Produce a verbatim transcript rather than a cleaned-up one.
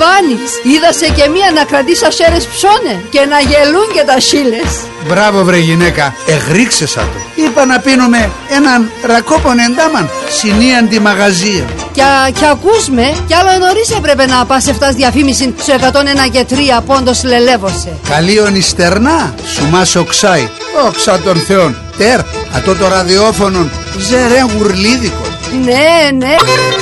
κάνεις? Είδασε και μία να κρατήσει ασέρες ψώνε και να γελούν και τα σίλες. Μπράβο βρε γυναίκα, εγρίξεσα το. Είπα να πίνουμε έναν ρακόπον εντάμαν, συνίαν τη μαγαζία. Κι, κι ακούς με, κι άλλο νωρίς έπρεπε να πας εφτάς διαφήμιση στο εκατόν ένα και τρία πόντος λελεύωσε. Καλίον ιστερνά, σου μας οξάει. Όξα των θεών. Τερ, ατό το ραδιόφωνο, ζερέν γουρλίδικο. Ναι, ναι.